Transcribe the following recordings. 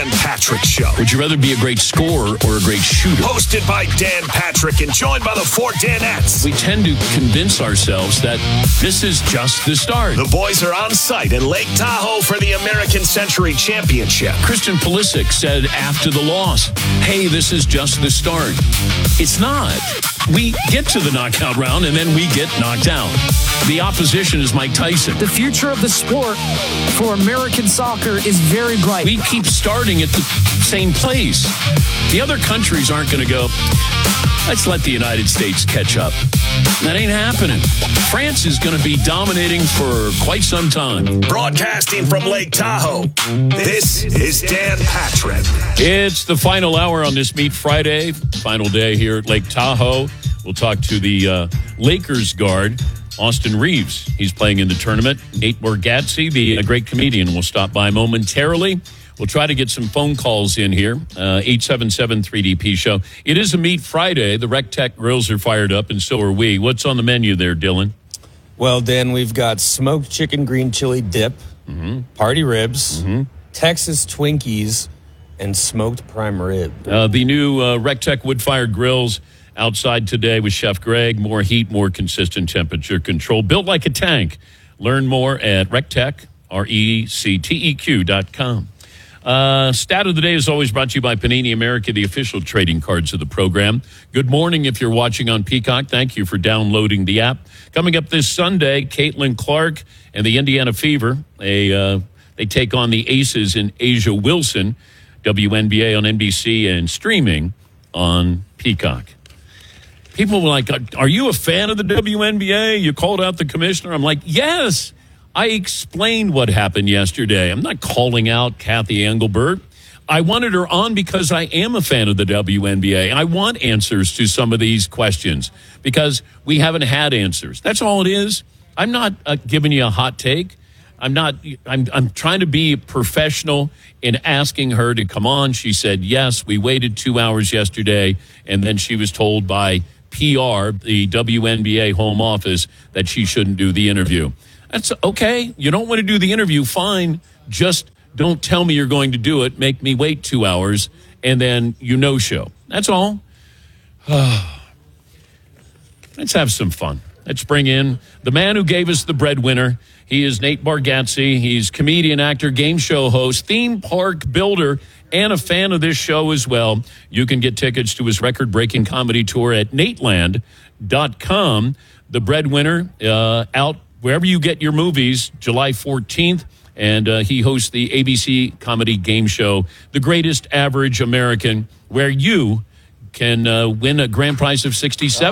Patrick Show. Would you rather be a great scorer or a great shooter? Hosted by Dan Patrick and joined by the four Danettes. We tend to convince ourselves that this is just the start. The boys are on site in Lake Tahoe for the American Century Championship. Christian Pulisic said after the loss, hey, this is just the start. It's not. We get to the knockout round and then we get knocked out. The opposition is Mike Tyson. The future of the sport for American soccer is very bright. We keep starting at the same place. The other countries aren't going to go, let's let the United States catch up. That ain't happening. France is going to be dominating for quite some time. Broadcasting from Lake Tahoe, this is Dan Patrick. It's the final hour on this Meet Friday. Final day here at Lake Tahoe. We'll talk to the Lakers guard, Austin Reeves. He's playing in the tournament. Nate Bargatze, the great comedian, will stop by momentarily. We'll try to get some phone calls in here. 877-3DP show. It is a Meet Friday. The Rec Tech grills are fired up, and so are we. What's on the menu there, Dylan? Well, Dan, we've got smoked chicken green chili dip, party ribs, Texas Twinkies, and smoked prime rib. The new Rec Tech wood-fired grills outside today with Chef Greg. More heat, more consistent temperature control. Built like a tank. Learn more at RecTech, RECTEQ.com. Stat of the day is always brought to you by Panini America, the official trading cards of the program. Good morning if you're watching on Peacock. Thank you for downloading the app. Coming up this Sunday, Caitlin Clark and the Indiana Fever. They take on the Aces in Asia Wilson. WNBA on NBC and streaming on Peacock. People were like, are you a fan of the WNBA? You called out the commissioner. I'm like, yes. I explained what happened yesterday. I'm not calling out Kathy Engelbert. I wanted her on because I am a fan of the WNBA. I want answers to some of these questions because we haven't had answers. That's all it is. I'm not giving you a hot take. I'm trying to be professional in asking her to come on. She said yes. We waited 2 hours yesterday, and then she was told by PR, the WNBA home office, that she shouldn't do the interview. That's okay. You don't want to do the interview, fine. Just don't tell me you're going to do it. Make me wait 2 hours, and then you no-show. That's all. Let's have some fun. Let's bring in the man who gave us the breadwinner. He is Nate Bargatze. He's comedian, actor, game show host, theme park builder, and a fan of this show as well. You can get tickets to his record-breaking comedy tour at nateland.com. The breadwinner out wherever you get your movies, July 14th. And he hosts the ABC comedy game show, The Greatest Average American, where you can win a grand prize of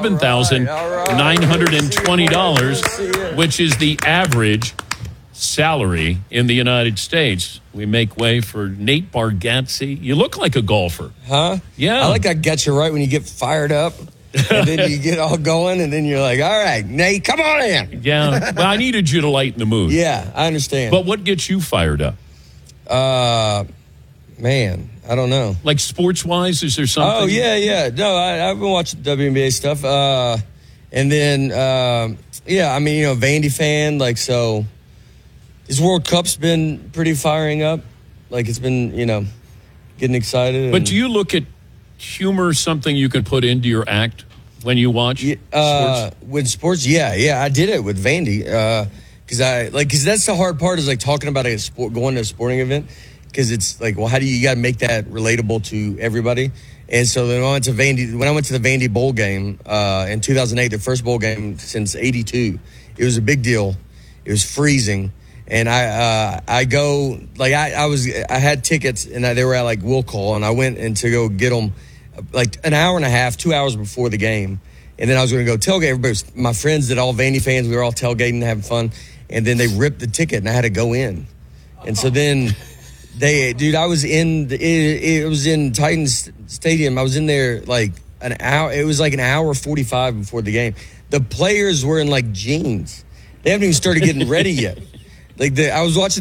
$67,920, which is the average salary in the United States. We make way for Nate Bargatze. You look like a golfer. Huh? Yeah. I like I got you right when you get fired up. And then you get all going, and then you're like, all right, Nate, come on in. Yeah. Well, I needed you to lighten the mood. Yeah, I understand. But what gets you fired up? Man, I don't know. Like sports-wise, is there something? Oh, yeah. No, I've been watching WNBA stuff. And then, I mean, Vandy fan, like, so this World Cup's been pretty firing up. Like, it's been, getting excited. But do you look at humor something you can put into your act when you watch sports? With sports, yeah, I did it with Vandy because that's the hard part is like talking about going to a sporting event because it's like, well, how do you got to make that relatable to everybody? And so when I went to the Vandy bowl game in 2008, the first bowl game since '82, it was a big deal. It was freezing. And I had tickets and they were at like Will Call, and I went and to go get them like an hour and a half, 2 hours before the game. And then I was going to go tailgate. Everybody, my friends that all Vandy fans, we were all tailgating, having fun. And then they ripped the ticket and I had to go in. And so then I was it was in Titans Stadium. I was in there like an hour. It was like an hour 45 before the game. The players were in like jeans. They haven't even started getting ready yet. I was watching